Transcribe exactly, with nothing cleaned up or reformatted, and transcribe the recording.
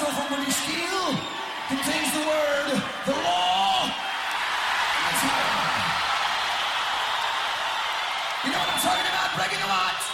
so from British Steel contains the word, the law, and the terror. You know what I'm talking about? Breaking the what?